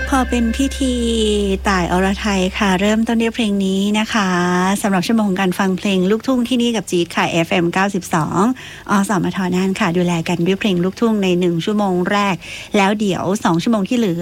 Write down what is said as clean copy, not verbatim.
พอเป็นพิธีต่ายอรไทยค่ะเริ่มต้นด้วยเพลงนี้นะคะสำหรับชั่วโมงของการฟังเพลงลูกทุ่งที่นี่กับจี๊ดค่ะ FM 92อสมทน่านค่ะดูแลกันด้วยเพลงลูกทุ่งใน1ชั่วโมงแรกแล้วเดี๋ยว2ชั่วโมงที่เหลือ